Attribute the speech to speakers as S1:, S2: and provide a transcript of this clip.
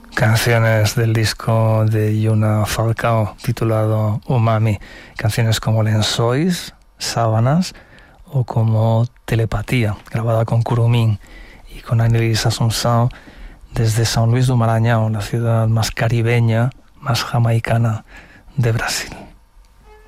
S1: Canciones del disco de Yuna Falcao titulado Umami, canciones como Lençóis, Sábanas o como Telepatía, grabada con Curumín y con Annelise Assunção desde São Luís do Maranhão, la ciudad más caribeña, más jamaicana de Brasil.